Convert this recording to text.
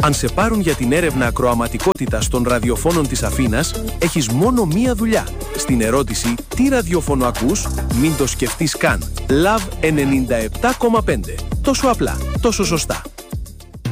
Αν σε πάρουν για την έρευνα ακροαματικότητας των ραδιοφώνων της Αθήνας, έχεις μόνο μία δουλειά. Στην ερώτηση «Τι ραδιόφωνο ακούς?», μην το σκεφτείς καν. Love 97,5. Τόσο απλά, τόσο σωστά.